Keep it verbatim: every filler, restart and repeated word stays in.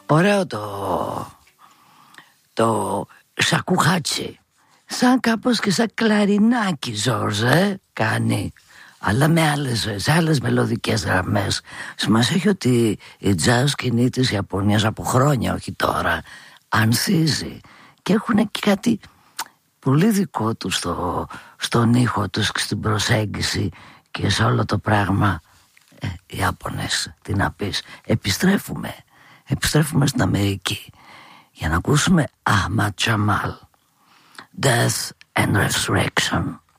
Ωραίο το το σακουχάτσι. Σαν κάπως και σαν κλαρινάκι, Ζόρζε, κάνει. Αλλά με άλλες, σε άλλες μελωδικές γραμμές. Σημασία έχει ότι η jazz σκηνή της Ιαπωνίας από χρόνια, όχι τώρα, ανθίζει. Και έχουν και κάτι πολύ δικό τους στο, στον ήχο τους και στην προσέγγιση και σε όλο το πράγμα. ε, Οι Ιάπωνες, τι να πεις. Επιστρέφουμε Επιστρέφουμε στην Αμερική για να ακούσουμε Ahmad Jamal, Death and Resurrection.